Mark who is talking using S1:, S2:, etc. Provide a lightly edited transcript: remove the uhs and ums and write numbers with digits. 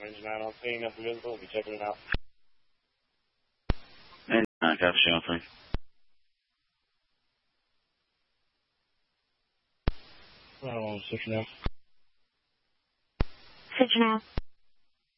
S1: Engine 9 on scene, nothing visible. We'll be checking it out.
S2: And copy, on scene.
S1: Right on, 6 now.
S3: 6 now.